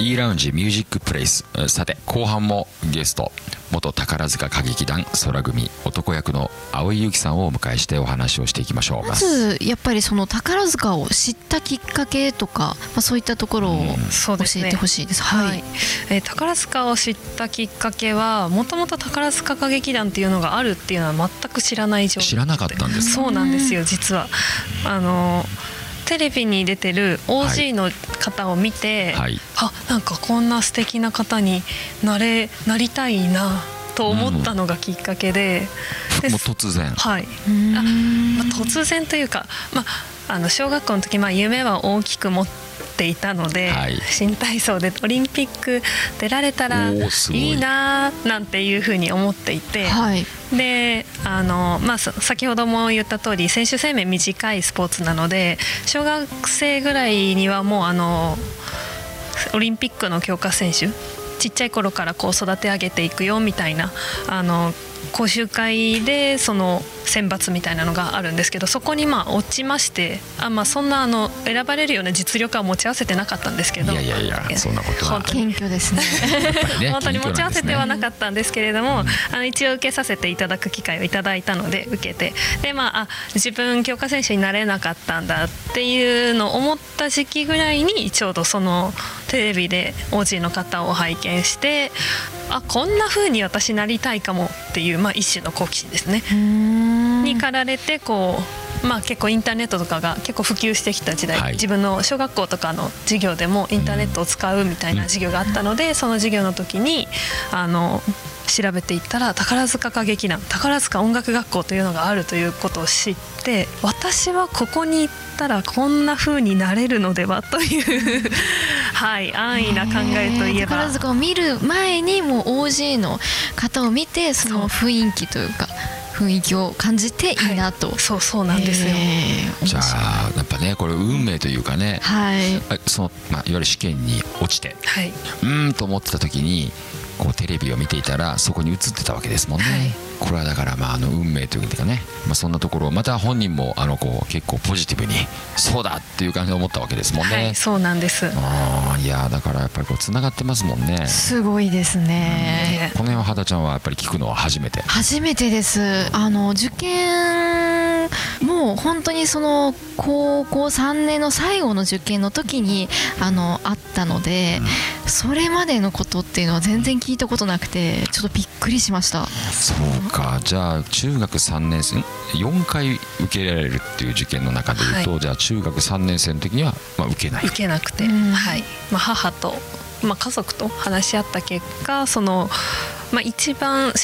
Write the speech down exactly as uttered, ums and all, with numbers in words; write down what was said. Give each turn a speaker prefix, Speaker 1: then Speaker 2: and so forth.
Speaker 1: E ラウンジミュージックプレイス。さて後半もゲスト元宝塚歌劇団空組男役の蒼井由紀さんをお迎えしてお話をしていきましょう。
Speaker 2: まずやっぱりその宝塚を知ったきっかけとか、まあ、そういったところを教えてほしいです。
Speaker 3: はいはい、えー、宝塚を知ったきっかけはもともと宝塚歌劇団っていうのがあるっていうのは全く知らない状態。
Speaker 1: 知らなかったんですか？
Speaker 3: そうなんですよ。実はあのテレビに出てる オージー の方を見て、はい、あ、なんかこんな素敵な方になれなりたいなと思ったのがきっかけで、
Speaker 1: うん、もう突然、
Speaker 3: はい、あ、まあ、突然というか、まあ、あの小学校の時、まあ、夢は大きく持っていたので、はい、新体操でオリンピック出られたらいいななんていうふうに思っていて、はい、であの、まあ、先ほども言った通り選手生命短いスポーツなので小学生ぐらいにはもうあのオリンピックの強化選手ちっちゃい頃からこう育て上げていくよみたいなあの講習会でその選抜みたいなのがあるんですけど、そこにまあ落ちまして、あ、まあ、そんなあの選ばれるような実力は持ち合わせてなかったんですけど、
Speaker 1: いやいやいやそんなことは
Speaker 2: 謙虚ですね
Speaker 1: ね
Speaker 3: 本当に持ち合わせてはなかったんですけれども、うん、あの一応受けさせていただく機会をいただいたので受けて、で、まあ、あ自分強化選手になれなかったんだっていうのを思った時期ぐらいにちょうどそのテレビで オージー の方を拝見して、あ、こんな風に私なりたいかもっていう、まあ、一種の好奇心ですねに駆られてこう、まあ、結構インターネットとかが結構普及してきた時代、はい、自分の小学校とかの授業でもインターネットを使うみたいな授業があったので、その授業の時にあの調べていったら宝塚歌劇団宝塚音楽学校というのがあるということを知って、私はここに行ったらこんな風になれるのではというはい安易な考えといえば、
Speaker 2: 宝塚を見る前にもう オージー の方を見てその雰囲気というか雰囲気を感じていいなと、
Speaker 3: はい、そうそうなんですよ。
Speaker 1: じゃあやっぱねこれ運命というかね、はい、その、まあ、いわゆる試験に落ちて、はい、うーんと思ってた時にこうテレビを見ていたらそこに映ってたわけですもんね、はい、これはだからまああの運命というかね、まあ、そんなところをまた本人もあのこう結構ポジティブにそうだっていう感じで思ったわけですもんね。
Speaker 3: はい、そうなんです。
Speaker 1: あ、いやだからやっぱりこうつながってますもんね。
Speaker 2: すごいですね、
Speaker 1: うん、この辺は肌ちゃんはやっぱり聞くのは初めて
Speaker 2: 初めてです。あの受験もう本当にその高校さんねんの最後の受験の時にあのあったので、うん、それまでのことっていうのは全然聞いたことなくてちょっとびっくりしました。
Speaker 1: そうか、じゃあ中学さんねん生よんかい受けられるっていう受験の中でいうと、はい、じゃあ中学さんねん生の時にはまあ受けない
Speaker 3: 受けなくて、はい、まあ、母と、まあ、家族と話し合った結果その、まあ、一番